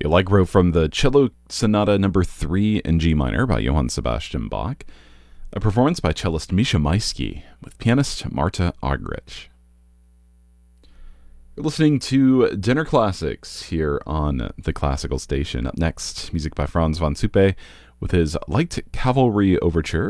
Allegro from the Cello Sonata Number 3 in G minor by Johann Sebastian Bach, a performance by cellist Misha Maisky with pianist Marta Argerich. You're listening to Dinner Classics here on the Classical Station. Up next, music by Franz von Suppe with his Light Cavalry Overture.